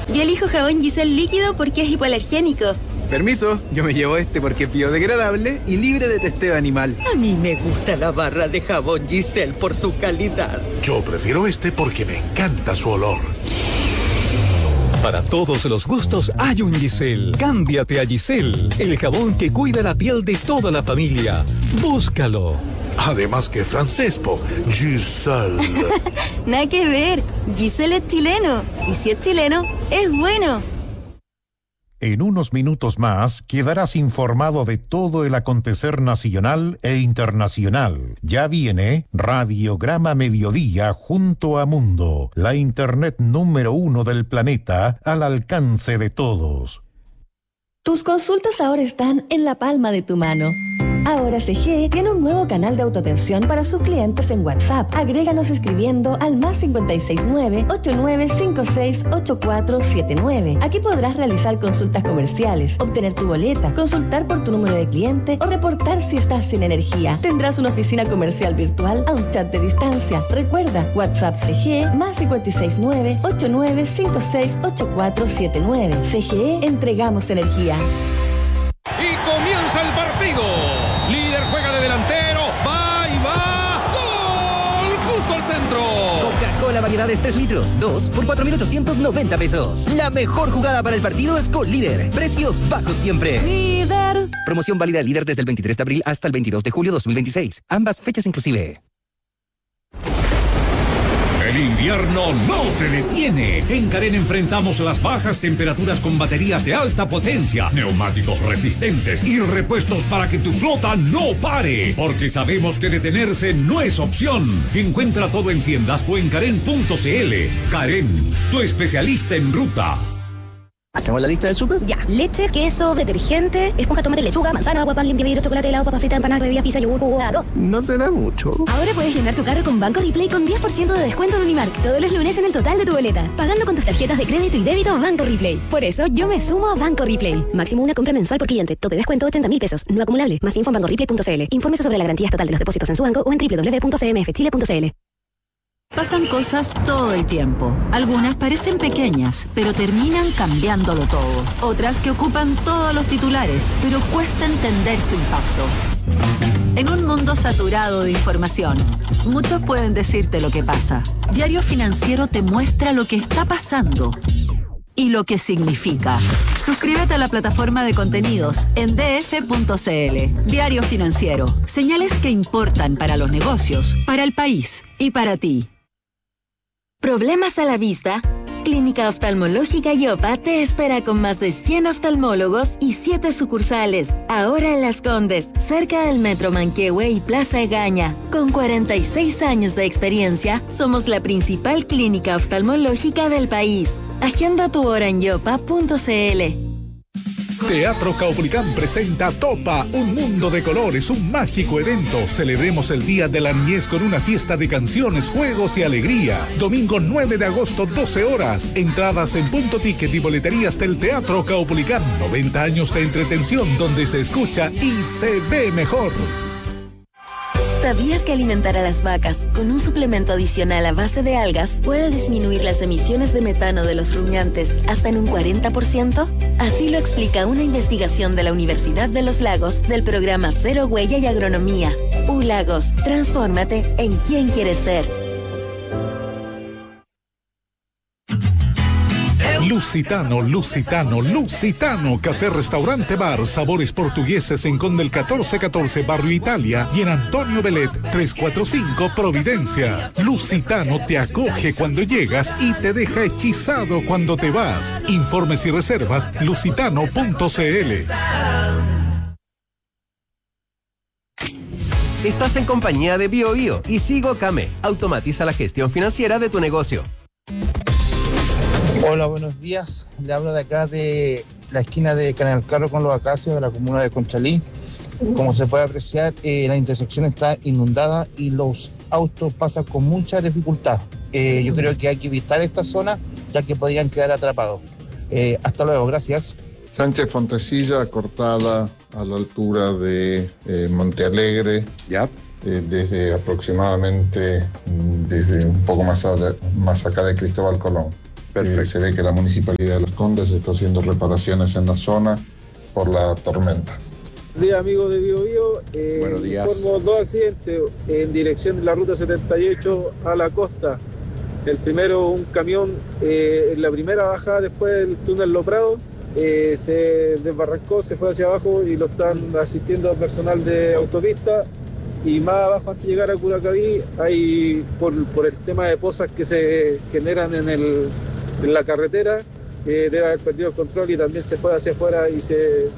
Yo elijo jabón Giselle líquido porque es hipoalergénico. Permiso, yo me llevo este porque es biodegradable y libre de testeo animal. A mí me gusta la barra de jabón Giselle por su calidad. Yo prefiero este porque me encanta su olor. Para todos los gustos hay un Giselle. Cámbiate a Giselle, el jabón que cuida la piel de toda la familia. Búscalo. Además que francés, Giselle. Nada que ver, Giselle es chileno. Y si es chileno, es bueno. En unos minutos más quedarás informado de todo el acontecer nacional e internacional. Ya viene Radiograma Mediodía junto a Mundo, la internet número 1 del planeta al alcance de todos. Tus consultas ahora están en la palma de tu mano. Ahora CGE tiene un nuevo canal de autoatención para sus clientes en WhatsApp. Agréganos escribiendo al +569-8956-8479. Aquí podrás realizar consultas comerciales, obtener tu boleta, consultar por tu número de cliente o reportar si estás sin energía. Tendrás una oficina comercial virtual a un chat de distancia. Recuerda, WhatsApp CGE +569-8956-8479. CGE, entregamos energía. Y comienza el partido. Líder juega de delantero. Va y va. ¡Gol! Justo al centro. Coca-Cola variedades 3 litros. 2 por 4.890 pesos. La mejor jugada para el partido es con Líder. Precios bajos siempre. Líder. Promoción válida Líder desde el 23 de abril hasta el 22 de julio 2026. Ambas fechas inclusive. El invierno no te detiene. En Carén enfrentamos las bajas temperaturas con baterías de alta potencia, neumáticos resistentes y repuestos para que tu flota no pare. Porque sabemos que detenerse no es opción. Encuentra todo en tiendas o en Carén.cl. Carén, tu especialista en ruta. ¿Hacemos la lista del súper? Ya. Leche, queso, detergente, esponja, tomate, lechuga, manzana, agua, pan, limpia, vidrio, chocolate, helado, papa frita, empanada, bebida, pizza, yogur, jugo, arroz. No se da mucho. Ahora puedes llenar tu carro con Banco Replay con 10% de descuento en Unimark todos los lunes en el total de tu boleta, pagando con tus tarjetas de crédito y débito Banco Replay. Por eso yo me sumo a Banco Replay. Máximo una compra mensual por cliente. Tope descuento 80.000 pesos. No acumulable. Más info en bancoreplay.cl. Infórmese sobre la garantía estatal de los depósitos en su banco o en www.cmfchile.cl. Pasan cosas todo el tiempo. Algunas parecen pequeñas, pero terminan cambiándolo todo. Otras que ocupan todos los titulares, pero cuesta entender su impacto. En un mundo saturado de información, muchos pueden decirte lo que pasa. Diario Financiero te muestra lo que está pasando y lo que significa. Suscríbete a la plataforma de contenidos en df.cl. Diario Financiero. Señales que importan para los negocios, para el país y para ti. ¿Problemas a la vista? Clínica Oftalmológica Yopa te espera con más de 100 oftalmólogos y 7 sucursales. Ahora en Las Condes, cerca del Metro Manquehue y Plaza Egaña. Con 46 años de experiencia, somos la principal clínica oftalmológica del país. Agenda tu hora en yopa.cl. Teatro Caupolicán presenta Topa, un mundo de colores, un mágico evento. Celebremos el Día de la Niñez con una fiesta de canciones, juegos y alegría. Domingo 9 de agosto, 12 horas. Entradas en Punto Ticket y boleterías del Teatro Caupolicán. 90 años de entretención donde se escucha y se ve mejor. ¿Sabías que alimentar a las vacas con un suplemento adicional a base de algas puede disminuir las emisiones de metano de los rumiantes hasta en un 40%? Así lo explica una investigación de la Universidad de los Lagos del programa Cero Huella y Agronomía. Lagos, transfórmate en quien quieres ser. Lusitano, café, restaurante, bar, sabores portugueses en Conde el 1414, Barrio Italia, y en Antonio Belet 345, Providencia. Lusitano te acoge cuando llegas y te deja hechizado cuando te vas. Informes y reservas, lusitano.cl. Estás en compañía de BioBio y Sigo Came. Automatiza la gestión financiera de tu negocio. Hola, buenos días. Le hablo de acá de la esquina de Canalcarro con los Acacios de la comuna de Conchalí. Como se puede apreciar, la intersección está inundada y los autos pasan con mucha dificultad. Yo creo que hay que evitar esta zona ya que podrían quedar atrapados. Hasta luego, gracias. Sánchez Fontecilla, cortada a la altura de Montealegre. Ya. Desde aproximadamente, desde un poco más acá de Cristóbal Colón. Se ve que la Municipalidad de Las Condes está haciendo reparaciones en la zona por la tormenta. Buenos días, amigos de Bio Bio. Buenos días. Informo 2 accidentes en dirección de la ruta 78 a la costa. El primero, un camión en la primera bajada después del túnel Los Prados, se desbarrancó, se fue hacia abajo y lo están asistiendo personal de autopista. Y más abajo, antes de llegar a Curacaví, hay por el tema de pozas que se generan en la carretera, debe haber perdido el control y también se fue hacia afuera y se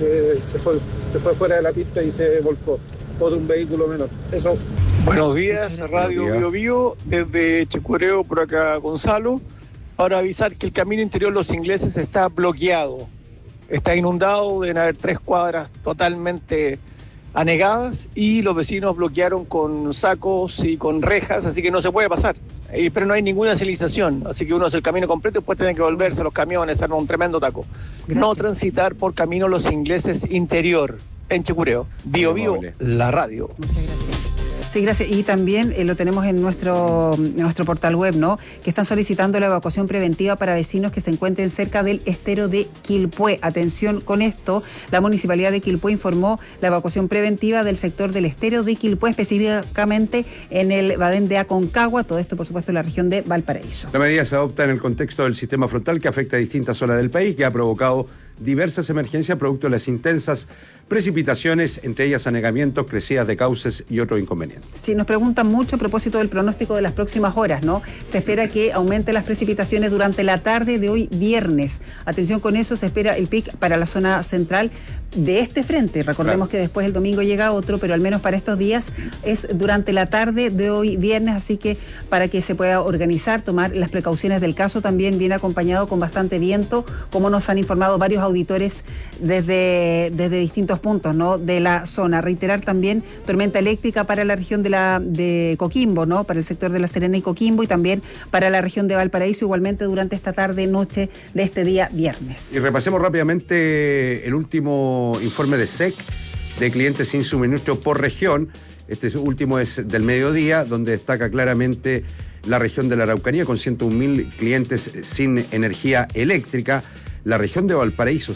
fue fuera de la pista y se volcó. Todo un vehículo menor. Eso. Buenos días, Radio Bio Bio, desde Chicureo, por acá Gonzalo, para avisar que el camino interior Los Ingleses está bloqueado, está inundado, deben haber 3 cuadras totalmente anegadas y los vecinos bloquearon con sacos y con rejas, así que no se puede pasar. Pero no hay ninguna señalización, así que uno hace el camino completo y después tiene que volverse a los camiones, arma un tremendo taco. Gracias. No transitar por camino Los Ingleses interior, en Chicureo. Bio Bio, la radio. Muchas gracias. Sí, gracias. Y también lo tenemos en nuestro portal web, ¿no? Que están solicitando la evacuación preventiva para vecinos que se encuentren cerca del estero de Quilpué. Atención con esto, la Municipalidad de Quilpué informó la evacuación preventiva del sector del estero de Quilpué, específicamente en el Badén de Aconcagua, todo esto por supuesto en la región de Valparaíso. La medida se adopta en el contexto del sistema frontal que afecta a distintas zonas del país, que ha provocado diversas emergencias producto de las intensas precipitaciones, entre ellas anegamientos, crecidas de cauces y otros inconvenientes. Sí, nos preguntan mucho a propósito del pronóstico de las próximas horas, ¿no? Se espera que aumente las precipitaciones durante la tarde de hoy viernes. Atención con eso, se espera el pic para la zona central de este frente. Recordemos que después el domingo llega otro, pero al menos para estos días es durante la tarde de hoy viernes, así que para que se pueda organizar, tomar las precauciones del caso, también viene acompañado con bastante viento, como nos han informado varios auditores desde distintos puntos, ¿no?, de la zona. Reiterar también tormenta eléctrica para la región de Coquimbo, ¿no?, para el sector de La Serena y Coquimbo, y también para la región de Valparaíso, igualmente durante esta tarde-noche de este día viernes. Y repasemos rápidamente el último informe de SEC de clientes sin suministro por región. Este último es del mediodía, donde destaca claramente la región de la Araucanía con 101.000 clientes sin energía eléctrica. La región de Valparaíso,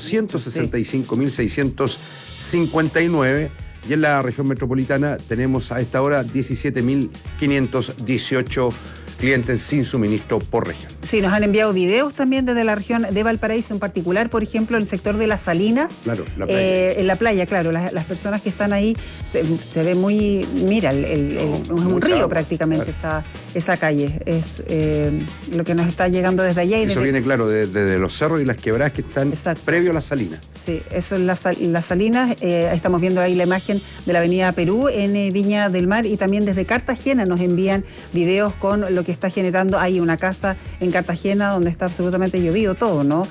165.659, y en la región metropolitana tenemos a esta hora 17.518 clientes sin suministro por región. Sí, nos han enviado videos también desde la región de Valparaíso, en particular, por ejemplo, en el sector de Las Salinas. Claro, la playa. En la playa, claro, las personas que están ahí, se ve muy, mira, es un río agua, prácticamente, claro. esa calle. Es lo que nos está llegando desde allá. Eso viene, claro, desde los cerros y las quebradas que están previo a Las Salinas. Sí, eso es Las Salinas. Estamos viendo ahí la imagen de la avenida Perú en Viña del Mar, y también desde Cartagena nos envían videos con lo que está generando. Hay una casa en Cartagena donde está absolutamente llovido todo, ¿no?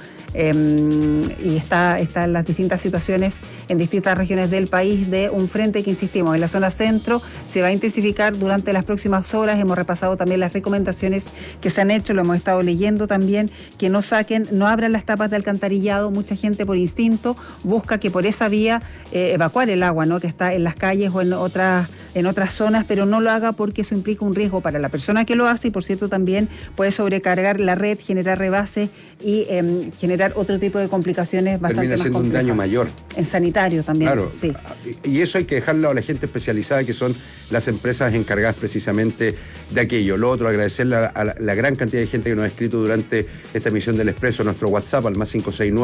Y están las distintas situaciones en distintas regiones del país de un frente que, insistimos, en la zona centro se va a intensificar durante las próximas horas. Hemos repasado también las recomendaciones que se han hecho, lo hemos estado leyendo también, que no abran las tapas de alcantarillado. Mucha gente por instinto busca que por esa vía evacuar el agua, ¿no?, que está en las calles o en otras zonas, pero no lo haga porque eso implica un riesgo para la persona que lo hace, y por cierto también puede sobrecargar la red, generar rebases y generar otro tipo de complicaciones bastante más siendo complejas. Un daño mayor. En sanitario también. Claro, sí. Y eso hay que dejarlo a la gente especializada, que son las empresas encargadas precisamente de aquello. Lo otro, agradecerle a la gran cantidad de gente que nos ha escrito durante esta emisión del Expreso, nuestro WhatsApp al más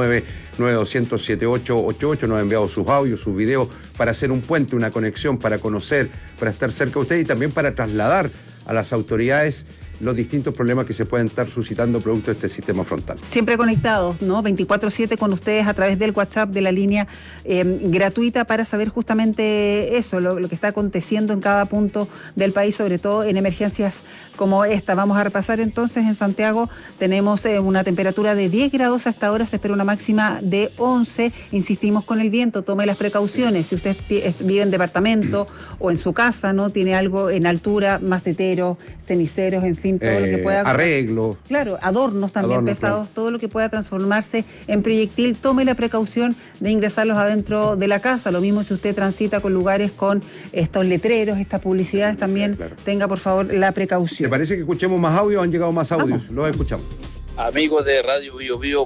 569-9200-7888, nos ha enviado sus audios, sus videos, para hacer un puente, una conexión, para conocer, para estar cerca de usted y también para trasladar a las autoridades los distintos problemas que se pueden estar suscitando producto de este sistema frontal. Siempre conectados, ¿no? 24/7 con ustedes a través del WhatsApp, de la línea gratuita, para saber justamente eso, lo que está aconteciendo en cada punto del país, sobre todo en emergencias como esta. Vamos a repasar entonces. En Santiago tenemos una temperatura de 10 grados hasta ahora, se espera una máxima de 11. Insistimos con el viento, tome las precauciones. Si usted vive en departamento o en su casa, ¿no?, tiene algo en altura, maceteros, ceniceros, en fin, todo lo que pueda... Arreglo. Claro, adornos también pesados, claro. Todo lo que pueda transformarse en proyectil, tome la precaución de ingresarlos adentro de la casa. Lo mismo si usted transita con lugares con estos letreros, estas publicidades, también claro. Tenga por favor la precaución. ¿Te parece que escuchemos más audio? Han llegado más audios, los escuchamos. Amigos de Radio Bio Bio,